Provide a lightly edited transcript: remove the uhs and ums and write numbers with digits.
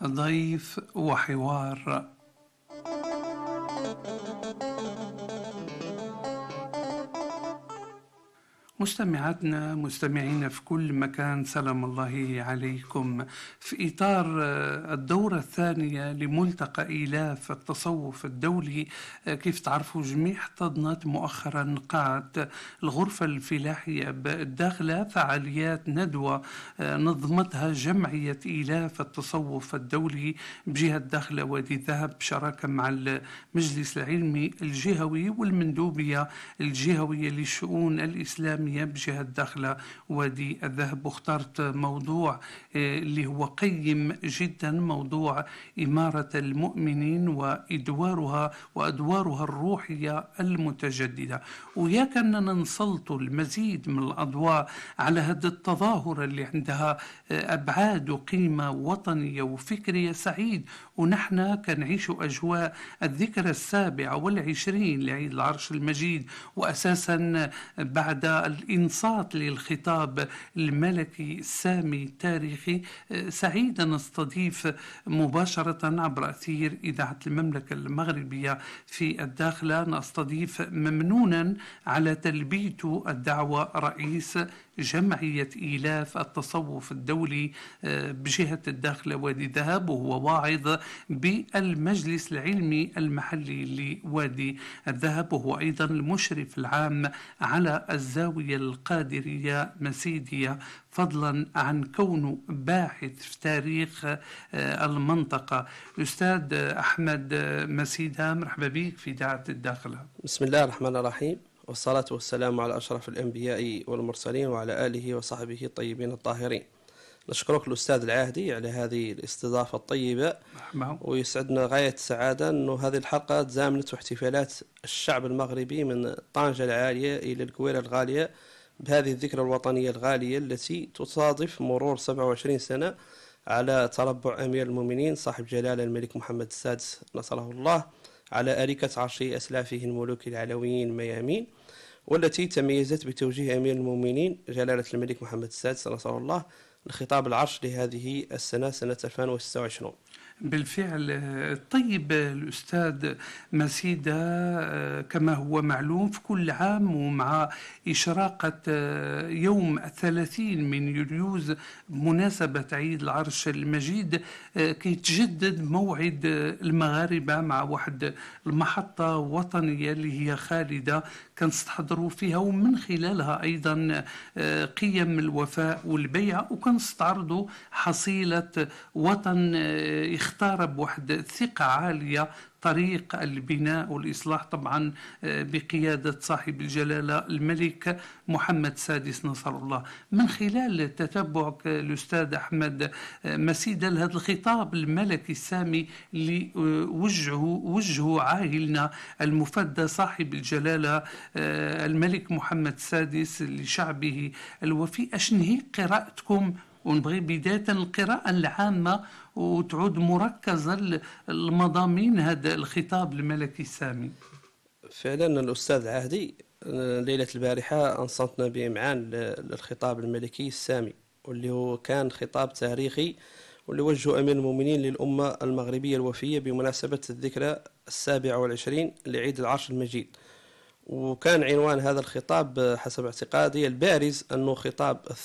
ضيف وحوار. مستمعاتنا مستمعينا في كل مكان، سلام الله عليكم. في إطار الدورة الثانية لملتقى إيلاف التصوف الدولي، كيف تعرفوا جميع احتضنت مؤخرا قاعة الغرفة الفلاحية بالداخلة فعاليات ندوة نظمتها جمعية إيلاف التصوف الدولي بجهة داخلة وادي الذهب بشراكة مع المجلس العلمي الجهوي والمندوبية الجهوية للشؤون الإسلامية بجهة داخلة وادي الذهب. واخترت موضوع اللي هو قيم جدا، موضوع إمارة المؤمنين وأدوارها الروحية المتجددة. وياك أننا نسلط المزيد من الأضواء على هذا التظاهرة اللي عندها أبعاد وقيمة وطنية وفكرية سعيد، ونحن كنعيش أجواء الذكرى 27 لعيد العرش المجيد، وأساسا بعد الإنصات للخطاب الملكي السامي التاريخي. سعيد أن نستضيف مباشرة عبر أثير إذاعة المملكة المغربية في الداخلة، نستضيف ممنونا على تلبية الدعوة رئيس جمعية إيلاف التصوف الدولي بجهة الداخلة وادي الذهب، وهو واعظ بالمجلس العلمي المحلي لوادي الذهب، وهو أيضا المشرف العام على الزاوية القادرية مسيدية، فضلا عن كونه باحث في تاريخ المنطقة. الأستاذ أحمد مسيدة، مرحبا بك في إذاعة الداخلة. بسم الله الرحمن الرحيم، والصلاة والسلام على أشرف الأنبياء والمرسلين وعلى آله وصحبه الطيبين الطاهرين. نشكرك الأستاذ العاهدي على هذه الاستضافة الطيبة، ويسعدنا غاية السعادة أنه هذه الحلقة تزامنت احتفالات الشعب المغربي من طنجة العالية إلى الكويرة الغالية بهذه الذكرى الوطنية الغالية التي تصادف مرور 27 سنة على تربع أمير المؤمنين صاحب جلالة الملك محمد السادس نصره الله على أريكة عرش أسلافه الملوك العلويين الميامين، والتي تميزت بتوجيه أمير المؤمنين جلالة الملك محمد السادس نصره الله لخطاب العرش لهذه السنة، سنة 2026. بالفعل. طيب الأستاذ مسيدة، كما هو معلوم في كل عام ومع إشراقة يوم 30 من يوليوز بمناسبة عيد العرش المجيد، كيتجدد موعد المغاربة مع واحد المحطة وطنية اللي هي خالدة كنستحضروا فيها ومن خلالها أيضا قيم الوفاء والبيعة، وكنستعرضوا حصيلة وطن اختار بواحد ثقة عالية طريق البناء والإصلاح، طبعا بقيادة صاحب الجلالة الملك محمد السادس نصر الله. من خلال تتبعك الأستاذ أحمد مسيدة لهذا الخطاب الملكي السامي اللي وجهه عاهلنا المفدى صاحب الجلالة الملك محمد السادس لشعبه الوفي، أشن هي قراءتكم؟ ونبغي بداية القراءة العامة وتعود مركزة المضامين هذا الخطاب الملكي السامي. فعلا الأستاذ العاهدي ليلة البارحة أنصتنا بإمعان للخطاب الملكي السامي، واللي هو كان خطاب تاريخي واللي وجهه أمير المؤمنين للأمة المغربية الوفية بمناسبة الذكرى 27 لعيد العرش المجيد. وكان عنوان هذا الخطاب حسب اعتقادي البارز أنه خطاب